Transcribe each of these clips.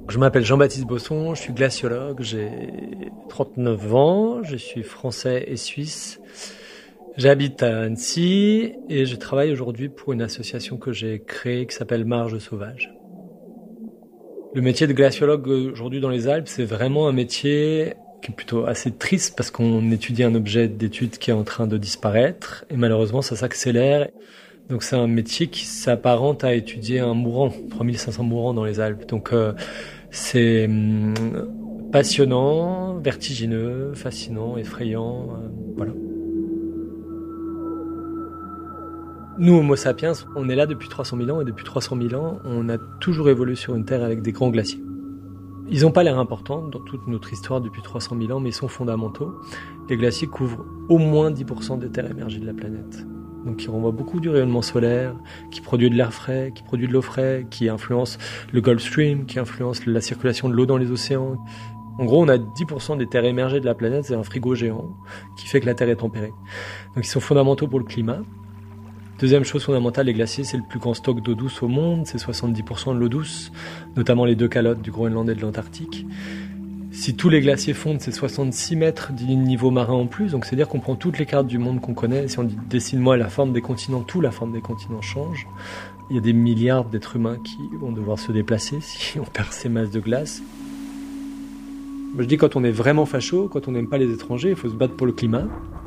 Je m'appelle Jean-Baptiste Bosson, je suis glaciologue, j'ai 39 ans, je suis français et suisse. J'habite à Annecy et je travaille aujourd'hui pour une association que j'ai créée qui s'appelle Marge Sauvage. Le métier de glaciologue aujourd'hui dans les Alpes, c'est vraiment un métier qui est plutôt assez triste parce qu'on étudie un objet d'étude qui est en train de disparaître et malheureusement ça s'accélère. Donc c'est un métier qui s'apparente à étudier un mourant, 3500 mourants dans les Alpes. Donc c'est passionnant, vertigineux, fascinant, effrayant, voilà. Nous, Homo sapiens, on est là depuis 300 000 ans et depuis 300 000 ans, on a toujours évolué sur une Terre avec des grands glaciers. Ils n'ont pas l'air importants dans toute notre histoire depuis 300 000 ans, mais ils sont fondamentaux. Les glaciers couvrent au moins 10% des terres émergées de la planète. Donc ils renvoient beaucoup du rayonnement solaire, qui produit de l'air frais, qui produit de l'eau fraîche, qui influence le Gulf Stream, qui influence la circulation de l'eau dans les océans. En gros, on a 10% des terres émergées de la planète, c'est un frigo géant qui fait que la Terre est tempérée. Donc ils sont fondamentaux pour le climat. Deuxième chose fondamentale, les glaciers, c'est le plus grand stock d'eau douce au monde, c'est 70% de l'eau douce, notamment les deux calottes du Groenland et de l'Antarctique. Si tous les glaciers fondent, c'est 66 mètres de niveau marin en plus, donc c'est-à-dire qu'on prend toutes les cartes du monde qu'on connaît, si on dit dessine-moi la forme des continents, la forme des continents change. Il y a des milliards d'êtres humains qui vont devoir se déplacer si on perd ces masses de glace. Je dis quand on est vraiment facho, quand on n'aime pas les étrangers, il faut se battre pour le climat.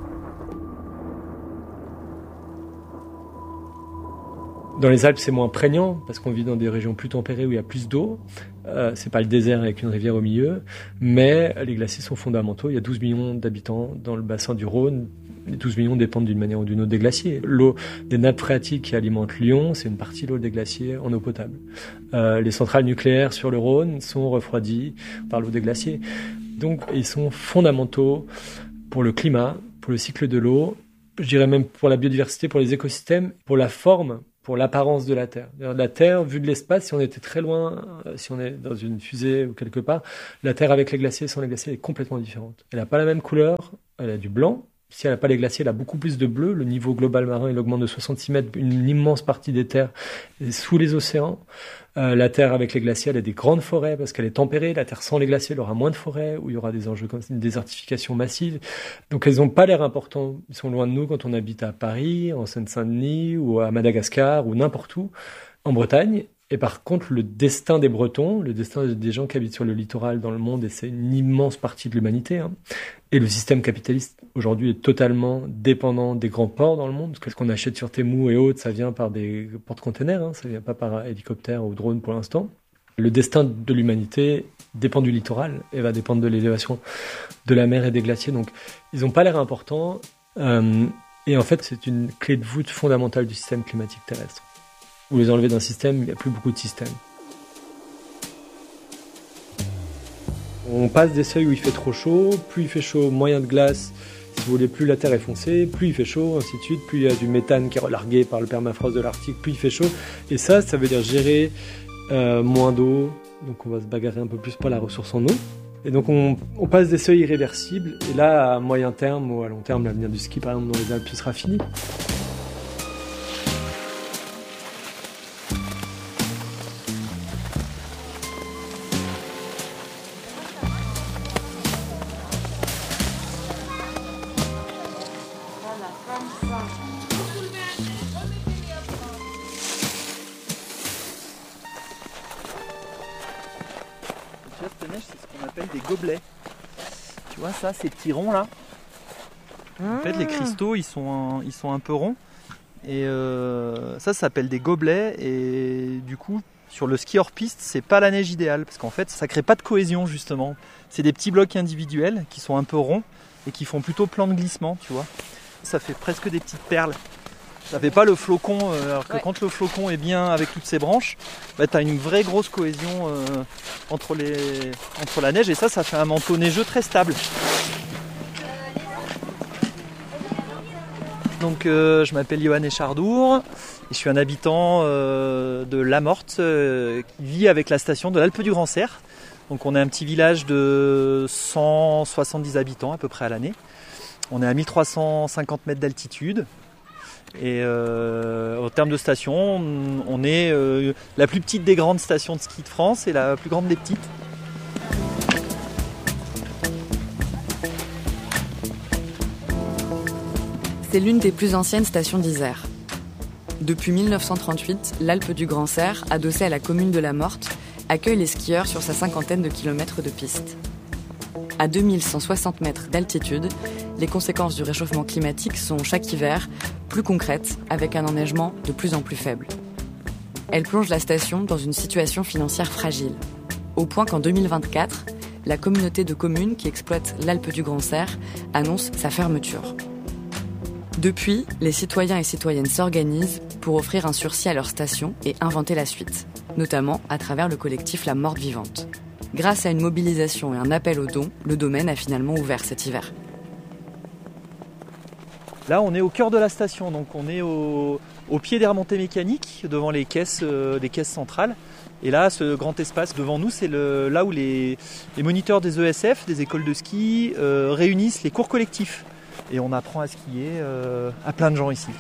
Dans les Alpes, c'est moins prégnant parce qu'on vit dans des régions plus tempérées où il y a plus d'eau. C'est pas le désert avec une rivière au milieu, mais les glaciers sont fondamentaux. Il y a 12 millions d'habitants dans le bassin du Rhône. Les 12 millions dépendent d'une manière ou d'une autre des glaciers. L'eau des nappes phréatiques qui alimentent Lyon, c'est une partie de l'eau des glaciers en eau potable. Les centrales nucléaires sur le Rhône sont refroidies par l'eau des glaciers. Donc, ils sont fondamentaux pour le climat, pour le cycle de l'eau, je dirais même pour la biodiversité, pour les écosystèmes, pour la forme, pour l'apparence de la Terre. La Terre, vue de l'espace, si on était très loin, si on est dans une fusée ou quelque part, la Terre avec les glaciers et sans les glaciers, elle est complètement différente. Elle n'a pas la même couleur, elle a du blanc. Si elle n'a pas les glaciers, elle a beaucoup plus de bleu. Le niveau global marin, il augmente de 66 mètres. Une immense partie des terres est sous les océans. La Terre avec les glaciers, elle a des grandes forêts parce qu'elle est tempérée. La Terre sans les glaciers, elle aura moins de forêts, où il y aura des enjeux comme une désertification massive. Donc elles n'ont pas l'air importantes. Ils sont loin de nous quand on habite à Paris, en Seine-Saint-Denis, ou à Madagascar, ou n'importe où, en Bretagne. Et par contre, le destin des Bretons, le destin des gens qui habitent sur le littoral dans le monde, et c'est une immense partie de l'humanité, et le système capitaliste aujourd'hui est totalement dépendant des grands ports dans le monde, parce que ce qu'on achète sur Temu et autres, ça vient par des porte-containers, ça vient pas par hélicoptère ou drone pour l'instant. Le destin de l'humanité dépend du littoral et va dépendre de l'élévation de la mer et des glaciers. Donc, ils n'ont pas l'air importants. Et en fait, c'est une clé de voûte fondamentale du système climatique terrestre. Vous les enlevez d'un système, il n'y a plus beaucoup de systèmes. On passe des seuils où il fait trop chaud, plus il fait chaud, moins il y a de glace. Si vous voulez, plus la Terre est foncée, plus il fait chaud, ainsi de suite. Plus il y a du méthane qui est relargué par le permafrost de l'Arctique, plus il fait chaud. Et ça veut dire gérer moins d'eau. Donc on va se bagarrer un peu plus pour la ressource en eau. Et donc on passe des seuils irréversibles. Et là, à moyen terme ou à long terme, l'avenir du ski, par exemple, dans les Alpes, ce sera fini. Cette neige, c'est ce qu'on appelle des gobelets. Tu vois ça, ces petits ronds là. En fait, les cristaux, ils sont un peu ronds. Et ça s'appelle des gobelets. Et du coup, sur le ski hors piste, c'est pas la neige idéale. Parce qu'en fait, ça crée pas de cohésion justement. C'est des petits blocs individuels qui sont un peu ronds et qui font plutôt plan de glissement, tu vois. Ça fait presque des petites perles. Ça fait pas le flocon, alors que quand le flocon est bien avec toutes ses branches, bah, tu as une vraie grosse cohésion entre la neige et ça fait un manteau neigeux très stable. Donc je m'appelle Johan Echardour et je suis un habitant de La Morte qui vit avec la station de l'Alpe du Grand Cerf. Donc on est un petit village de 170 habitants à peu près à l'année. On est à 1350 mètres d'altitude. Et en termes de stations, on est la plus petite des grandes stations de ski de France et la plus grande des petites. C'est l'une des plus anciennes stations d'Isère. Depuis 1938, l'Alpe du Grand Serre, adossée à la commune de La Morte, accueille les skieurs sur sa cinquantaine de kilomètres de piste. À 2160 mètres d'altitude, les conséquences du réchauffement climatique sont chaque hiver plus concrètes, avec un enneigement de plus en plus faible. Elle plonge la station dans une situation financière fragile, au point qu'en 2024, la communauté de communes qui exploite l'Alpe du Grand Serre annonce sa fermeture. Depuis, les citoyens et citoyennes s'organisent pour offrir un sursis à leur station et inventer la suite, notamment à travers le collectif La Morte Vivante. Grâce à une mobilisation et un appel aux dons, le domaine a finalement ouvert cet hiver. Là, on est au cœur de la station, donc on est au pied des remontées mécaniques, devant les caisses centrales. Et là, ce grand espace devant nous, c'est là où les moniteurs des ESF, des écoles de ski, réunissent les cours collectifs. Et on apprend à skier à plein de gens ici.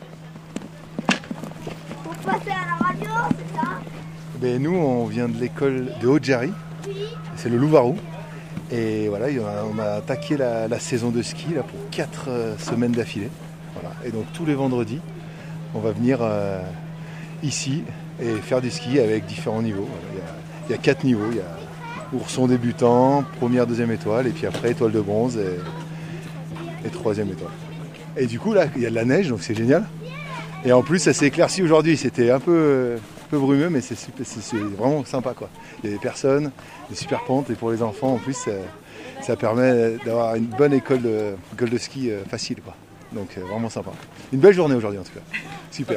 Pour passer à la radio, c'est ça? Ben, nous, on vient de l'école de Haute-Jarry, c'est le Louvarou. Et voilà, on a attaqué la saison de ski là, pour 4 semaines d'affilée. Voilà. Et donc tous les vendredis, on va venir ici et faire du ski avec différents niveaux. Il y a 4 niveaux, il y a ourson débutant, première, deuxième étoile, et puis après étoile de bronze et troisième étoile. Et du coup là, il y a de la neige, donc c'est génial. Et en plus, ça s'est éclairci aujourd'hui, c'était un peu brumeux, mais c'est vraiment sympa, quoi. Il y a des personnes, des super pentes, et pour les enfants en plus ça permet d'avoir une bonne école de ski facile, quoi. Donc vraiment sympa. Une belle journée aujourd'hui en tout cas. Super.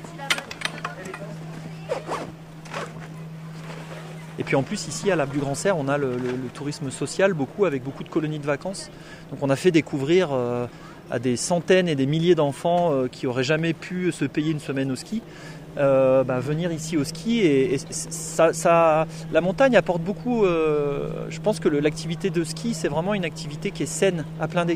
Et puis en plus ici à l'Alpe du Grand Serre, on a le tourisme social avec beaucoup de colonies de vacances. Donc on a fait découvrir à des centaines et des milliers d'enfants qui n'auraient jamais pu se payer une semaine au ski, venir ici au ski. Et la montagne apporte beaucoup. Je pense que l'activité de ski, c'est vraiment une activité qui est saine à plein d'égards.